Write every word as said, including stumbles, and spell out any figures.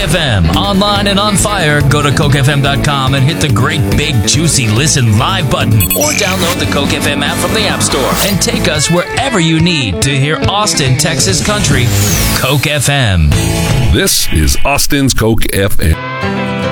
F M. Online and on fire, go to Coke F M dot com and hit the great big juicy listen live button. Or download the Coke F M app from the App Store and take us wherever you need to hear Austin, Texas country, Coke F M. This is Austin's Coke F M.